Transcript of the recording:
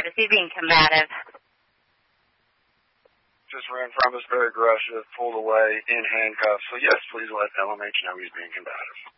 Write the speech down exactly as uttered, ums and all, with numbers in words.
Is he being combative? Just ran from us, very aggressive, pulled away, in handcuffs. So, yes, please let L M H know he's being combative.